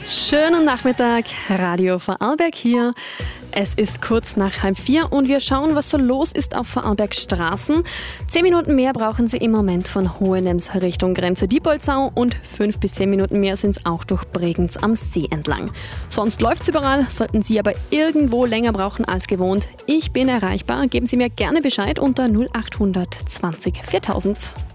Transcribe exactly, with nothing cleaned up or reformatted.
Schönen Nachmittag, Radio Vorarlberg hier. Es ist kurz nach halb vier und wir schauen, was so los ist auf Vorarlbergs Straßen. Zehn Minuten mehr brauchen Sie im Moment von Hohenems Richtung Grenze Diepoldsau und fünf bis zehn Minuten mehr sind es auch durch Bregenz am See entlang. Sonst läuft's überall, sollten Sie aber irgendwo länger brauchen als gewohnt. Ich bin erreichbar, geben Sie mir gerne Bescheid unter null acht hundert zwanzig viertausend.